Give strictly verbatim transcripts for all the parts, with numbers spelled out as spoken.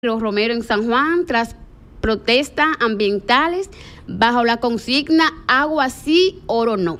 Los Romero en San Juan tras protestas ambientales bajo la consigna agua sí, oro no.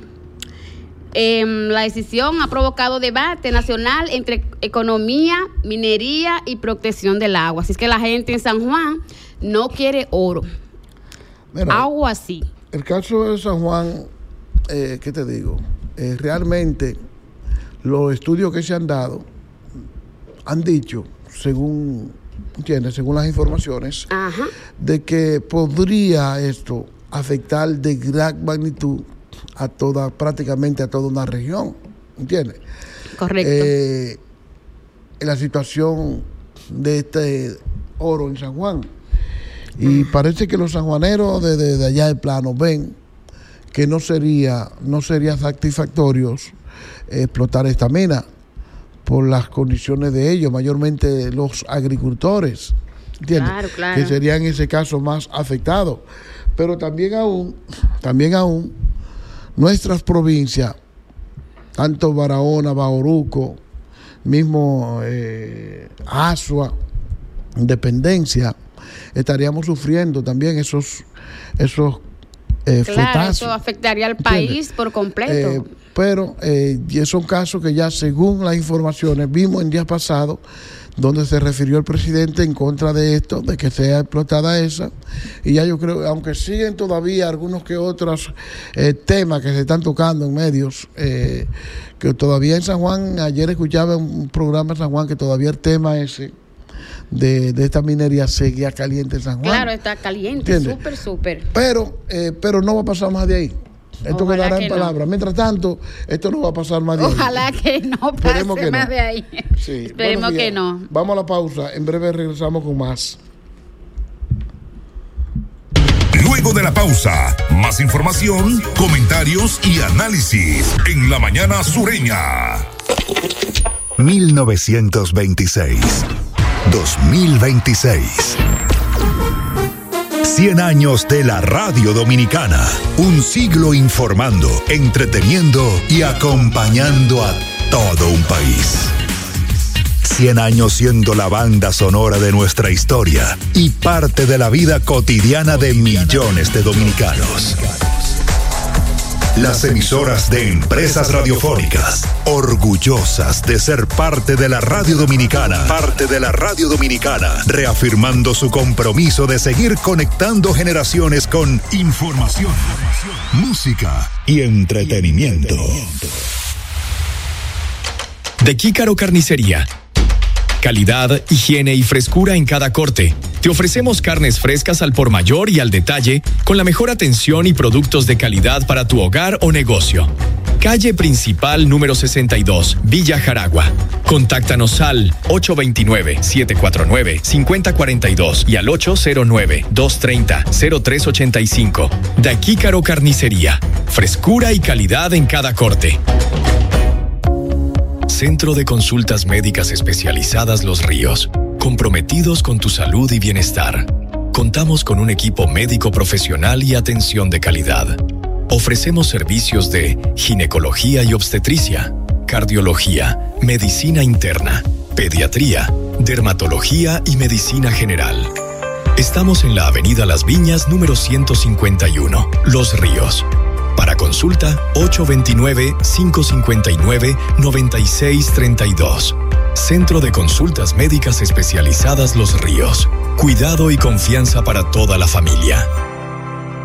Eh, la decisión ha provocado debate nacional entre economía, minería y protección del agua. Así es que la gente en San Juan no quiere oro. Mira, agua sí. El caso de San Juan, eh, ¿qué te digo? Eh, realmente los estudios que se han dado han dicho, según... ¿Entiendes? Según las informaciones, Ajá. de que podría esto afectar de gran magnitud a toda, prácticamente a toda una región. ¿Entiendes? Correcto. Eh, en la situación de este oro en San Juan. Y Ajá. parece que los sanjuaneros de, de, de allá del plano ven que no sería, no sería satisfactorio explotar esta mina por las condiciones de ellos, mayormente los agricultores, ¿entiendes? Claro, claro. Que serían en ese caso más afectados. Pero también aún, también aún, nuestras provincias, tanto Barahona, Bauruco, mismo eh, Azua, Independencia, estaríamos sufriendo también esos, esos eh, claro, fletazos. Eso afectaría al país, ¿entiendes? Por completo. Eh, Pero eh, son casos que ya según las informaciones vimos en días pasados donde se refirió el presidente en contra de esto, de que sea explotada esa, y ya yo creo, aunque siguen todavía algunos que otros eh, temas que se están tocando en medios, eh, que todavía en San Juan, ayer escuchaba un programa en San Juan que todavía el tema ese de, de esta minería seguía caliente en San Juan. Claro, está caliente, súper, súper. Pero, eh, pero no va a pasar más de ahí. Esto Ojalá quedará que en palabras. No. Mientras tanto, esto no va a pasar más de ahí. Ojalá que no pase que más no. de ahí. Sí. Esperemos que no. Vamos a la pausa. En breve regresamos con más. Luego de la pausa, más información, comentarios y análisis en La Mañana Sureña. mil novecientos veintiséis. dos mil veintiséis. cien años de la radio dominicana. Un siglo informando, entreteniendo y acompañando a todo un país. cien años siendo la banda sonora de nuestra historia y parte de la vida cotidiana de millones de dominicanos. Las emisoras de Empresas Radiofónicas, orgullosas de ser parte de la radio dominicana, parte de la radio dominicana, reafirmando su compromiso de seguir conectando generaciones con información, música y entretenimiento. De Kícaro Carnicería. Calidad, higiene y frescura en cada corte. Te ofrecemos carnes frescas al por mayor y al detalle, con la mejor atención y productos de calidad para tu hogar o negocio. Calle Principal número sesenta y dos, Villa Jaragua. Contáctanos al ocho dos nueve, siete cuatro nueve, cinco cero cuatro dos y al ocho cero nueve, dos tres cero, cero tres ocho cinco. Da Kícaro Carnicería. Frescura y calidad en cada corte. Centro de Consultas Médicas Especializadas Los Ríos. Comprometidos con tu salud y bienestar. Contamos con un equipo médico profesional y atención de calidad. Ofrecemos servicios de ginecología y obstetricia, cardiología, medicina interna, pediatría, dermatología y medicina general. Estamos en la Avenida Las Viñas número ciento cincuenta y uno, Los Ríos. Para consulta, ocho dos nueve, cinco cinco nueve, nueve seis tres dos. Centro de Consultas Médicas Especializadas Los Ríos. Cuidado y confianza para toda la familia.